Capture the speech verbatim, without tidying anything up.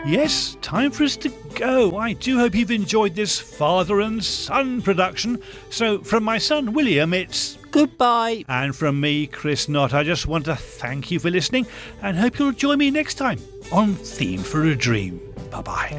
Yes, time for us to go. I do hope you've enjoyed this father and son production. So from my son William, it's goodbye. And from me, Chris Knott, I just want to thank you for listening and hope you'll join me next time on Theme for a Dream. Bye-bye.